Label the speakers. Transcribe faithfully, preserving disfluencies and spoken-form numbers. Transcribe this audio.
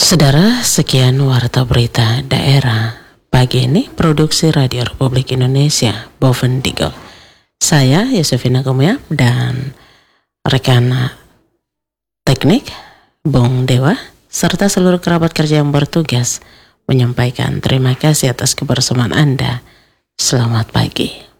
Speaker 1: Saudara, sekian warta berita daerah pagi ini produksi Radio Republik Indonesia Boven Digel. Saya Yosefina Kumya dan rekan teknik Bung Dewa serta seluruh kerabat kerja yang bertugas menyampaikan terima kasih atas kebersamaan Anda. Selamat pagi.